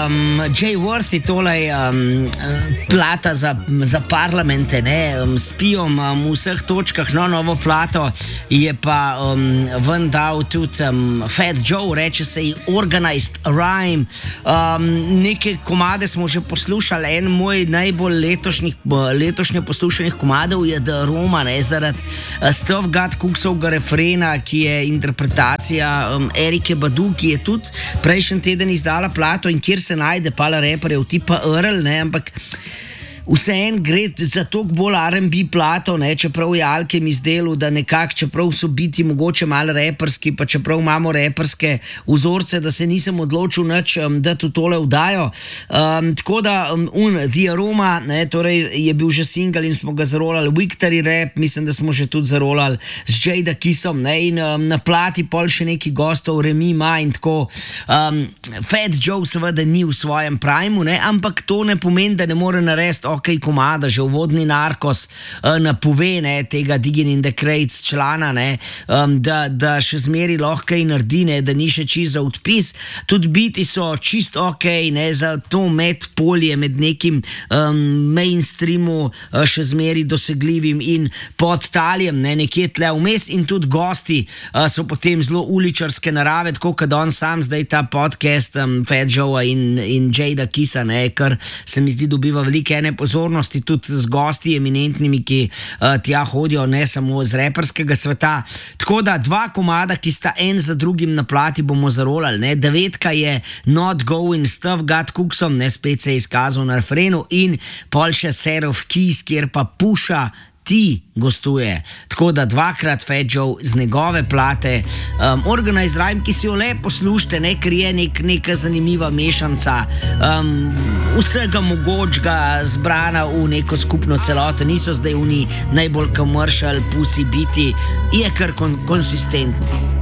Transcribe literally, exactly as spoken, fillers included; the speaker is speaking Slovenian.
um, Jay Worthy, tole um, plata za, za parlamente, ne, um, s pijom um, v vseh točkah, no, novo plato je pa um, ven dal tudi um, Fat Joe, reče se ji Organized Rhyme. Um, neke komade smo že poslušali, en moj najbolj letošnjih, letošnje poslušanih komadov je The Roma, ne, zaradi uh, Stuff Got Cooksovega refrena, ki je interpretacija um, Erike Badu, ki je tudi prejšnji teden izdala plato in kjer se najde pala reperjev tipa Earl, ne, ampak vseeno gre za toliko bolj R and B plato, ne, čeprav je Alkem izdelal, da nekako, čeprav so biti mogoče malo reperski, pa čeprav imamo reperske vzorce, da se nisem odločil nič, um, da tu tole vdajo. Um, tako da, um, un, The Aroma, ne, torej je bil že single in smo ga zarolali, Victory Rap, mislim, da smo že tudi zarolali z Jada Kissom, ne, in um, na plati pol še neki gostov, Remy Ma in tako. Um, Fat Joe seveda ni v svojem primu, ne, ampak to ne pomeni, da ne more narediti ok komada, že uvodni Narkos uh, napove, ne, tega Digging in the Crates člana, ne, um, da, da še zmeri lahko kaj naredi, ne, da ni še čist za odpis. Tudi biti so čist ok, ne, za to med polje, med nekim um, mainstreamu uh, še zmeri dosegljivim in pod taljem, ne, nekje tle vmes, in tudi gosti uh, so potem zelo uličarske narave, tako kot on sam zdaj ta podcast um, Fat Joe in, in Jada Kissa, ne, kar se mi zdi dobiva velike ene pozornosti tudi z gosti eminentnimi, ki uh, tja hodijo, ne samo z reperskega sveta. Tako da dva komada, ki sta en za drugim na plati, bomo zarolali, ne. Devetka je Not Going, Stuff Got Cooksom, ne, spet se je izkazal na refrenu, in pol še Set of Keys, kjer pa Pusha T gostuje. Tako da dvakrat Fat Joe z njegove plate um, Organized Rhyme, ki si jo le poslušate, ne, ker je nek, neka zanimiva mešanca um, vsega mogočega zbrana v neko skupno celoto, niso zdaj oni najbolj commercial pusi biti, je kar kon- konsistentno.